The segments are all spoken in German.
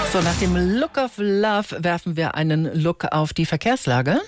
So, nach dem Look of Love werfen wir einen Look auf die Verkehrslage.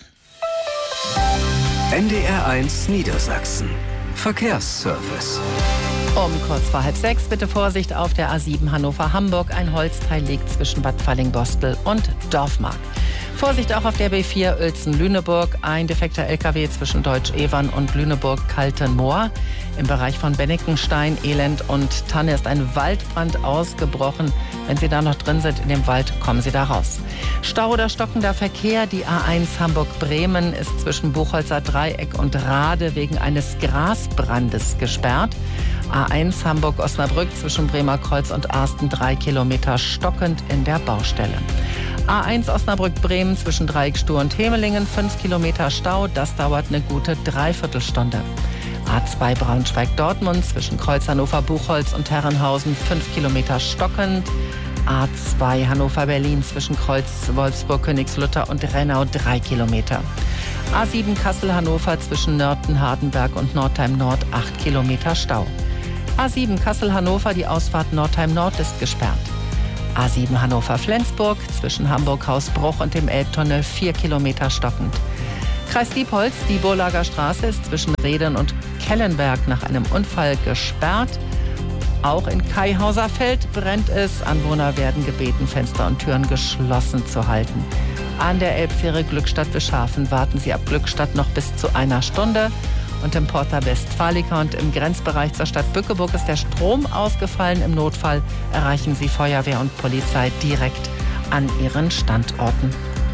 NDR1 Niedersachsen. Verkehrsservice. Um kurz vor 5:30 bitte Vorsicht auf der A7 Hannover-Hamburg. Ein Holzteil liegt zwischen Bad Fallingbostel und Dorfmark. Vorsicht auch auf der B4 Uelzen-Lüneburg. Ein defekter LKW zwischen Deutsch-Evern und Lüneburg-Kaltenmoor. Im Bereich von Bennickenstein, Elend und Tanne ist ein Waldbrand ausgebrochen. Wenn Sie da noch drin sind in dem Wald, kommen Sie da raus. Stau oder stockender Verkehr. Die A1 Hamburg-Bremen ist zwischen Buchholzer Dreieck und Rade wegen eines Grasbrandes gesperrt. A1 Hamburg-Osnabrück zwischen Bremerkreuz und Arsten 3 Kilometer stockend in der Baustelle. A1 Osnabrück-Bremen zwischen Dreieckstuhl und Hemelingen 5 Kilometer Stau. Das dauert eine gute Dreiviertelstunde. A2 Braunschweig-Dortmund zwischen Kreuz Hannover-Buchholz und Herrenhausen 5 Kilometer stockend. A2 Hannover-Berlin zwischen Kreuz Wolfsburg-Königslutter und Rennau 3 Kilometer. A7 Kassel-Hannover zwischen Nörten-Hardenberg und Nordheim-Nord 8 Kilometer Stau. A7 Kassel-Hannover, die Ausfahrt Nordheim-Nord ist gesperrt. A7 Hannover-Flensburg zwischen Hamburg-Hausbruch und dem Elbtunnel 4 Kilometer stockend. Kreis Diepholz, die Burlager Straße ist zwischen Reden und Kellenberg nach einem Unfall gesperrt. Auch in Kaihauserfeld brennt es. Anwohner werden gebeten, Fenster und Türen geschlossen zu halten. An der Elbfähre Glückstadt-Wischhafen warten Sie ab Glückstadt noch bis zu einer Stunde. Und im Porta Westfalica und im Grenzbereich zur Stadt Bückeburg ist der Strom ausgefallen. Im Notfall erreichen Sie Feuerwehr und Polizei direkt an ihren Standorten.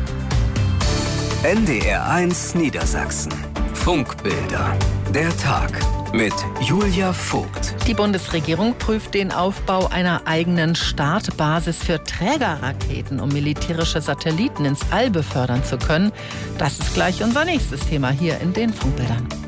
NDR1 Niedersachsen. Funkbilder. Der Tag mit Julia Vogt. Die Bundesregierung prüft den Aufbau einer eigenen Startbasis für Trägerraketen, um militärische Satelliten ins All befördern zu können. Das ist gleich unser nächstes Thema hier in den Funkbildern.